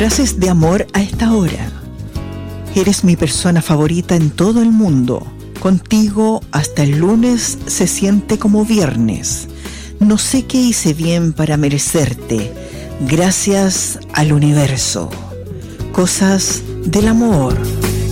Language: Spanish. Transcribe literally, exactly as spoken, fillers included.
Frases de amor a esta hora. Eres mi persona favorita en todo el mundo. Contigo hasta el lunes se siente como viernes. No sé qué hice bien para merecerte. Gracias al universo. Cosas del amor.